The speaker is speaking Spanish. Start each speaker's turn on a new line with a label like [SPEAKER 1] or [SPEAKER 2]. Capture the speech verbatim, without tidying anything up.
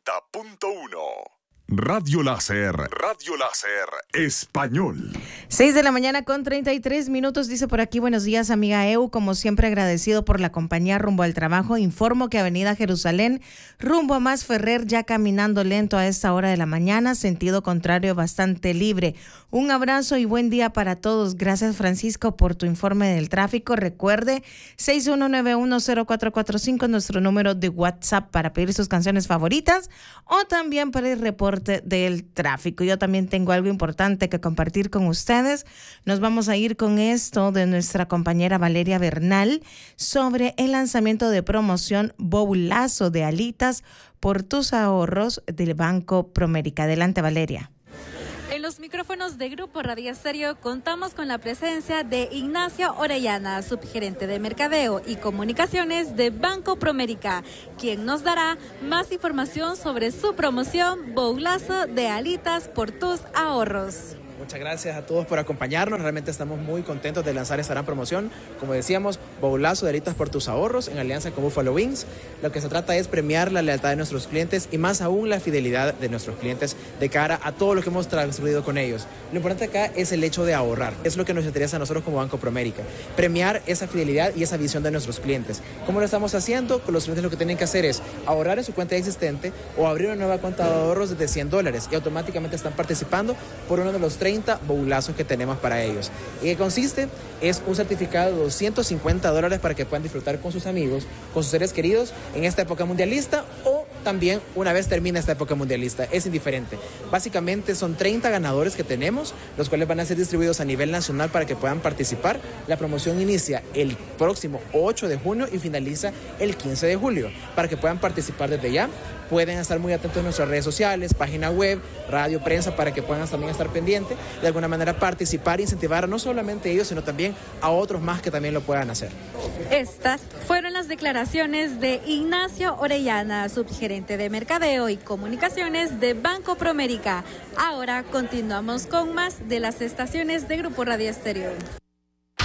[SPEAKER 1] noventa punto uno. Radio Láser, Radio Láser, Español.
[SPEAKER 2] seis de la mañana con treinta y tres minutos, dice por aquí, buenos días amiga Eu, como siempre agradecido por la compañía rumbo al trabajo, informo que Avenida Jerusalén, rumbo a Más Ferrer, ya caminando lento a esta hora de la mañana, sentido contrario bastante libre. Un abrazo y buen día para todos, gracias Francisco por tu informe del tráfico. Recuerde, seis uno nueve uno cero cuatro cuatro cinco, nuestro número de WhatsApp para pedir sus canciones favoritas o también para el reporte del tráfico. Yo también tengo algo importante que compartir con ustedes. Nos vamos a ir con esto de nuestra compañera Valeria Bernal sobre el lanzamiento de promoción Boulazo de alitas por tus ahorros del Banco Promérica. Adelante, Valeria.
[SPEAKER 3] En los micrófonos de Grupo Radio Estéreo contamos con la presencia de Ignacio Orellana, subgerente de Mercadeo y Comunicaciones de Banco Promérica, quien nos dará más información sobre su promoción Boulazo de alitas por tus ahorros.
[SPEAKER 4] Muchas gracias a todos por acompañarnos. Realmente estamos muy contentos de lanzar esta gran promoción. Como decíamos, Boulazo de alitas por tus ahorros en alianza con Buffalo Wings. Lo que se trata es premiar la lealtad de nuestros clientes y más aún la fidelidad de nuestros clientes de cara a todo lo que hemos transcurrido con ellos. Lo importante acá es el hecho de ahorrar. Es lo que nos interesa a nosotros como Banco Promérica. Premiar esa fidelidad y esa visión de nuestros clientes. ¿Cómo lo estamos haciendo? Con los clientes lo que tienen que hacer es ahorrar en su cuenta existente o abrir una nueva cuenta de ahorros de cien dólares y automáticamente están participando por uno de los treinta boulazos que tenemos para ellos. ¿Y qué consiste? Es un certificado de doscientos cincuenta dólares para que puedan disfrutar con sus amigos, con sus seres queridos en esta época mundialista o también una vez termine esta época mundialista. Es indiferente. Básicamente son treinta ganadores que tenemos, los cuales van a ser distribuidos a nivel nacional para que puedan participar. La promoción inicia el próximo ocho de junio y finaliza el quince de julio. Para que puedan participar desde ya, pueden estar muy atentos a nuestras redes sociales, página web, radio, prensa, para que puedan también estar pendientes, de alguna manera participar e incentivar a no solamente ellos, sino también a otros más que también lo puedan hacer.
[SPEAKER 3] Estas fueron las declaraciones de Ignacio Orellana, subgerente de Mercadeo y Comunicaciones de Banco Promérica. Ahora continuamos con más de las estaciones de Grupo Radio Estéreo.